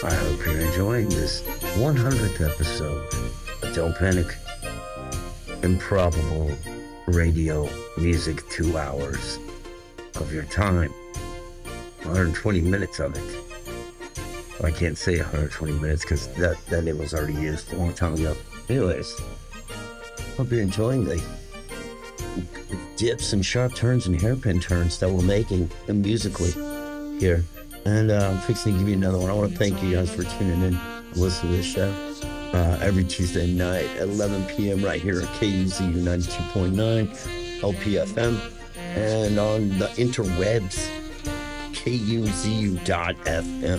I hope you're enjoying this 100th episode of Don't Panic. Improbable radio music, 2 hours of your time. 120 minutes of it. Well, I can't say 120 minutes because that it was already used a long time ago. Anyways, hope you're enjoying the dips and sharp turns and hairpin turns that we're making musically here. And I'm fixing to give you another one. I want to thank you guys for tuning in and listening to this show every Tuesday night at 11 p.m. right here at KUZU 92.9 LPFM and on the interwebs, KUZU.FM.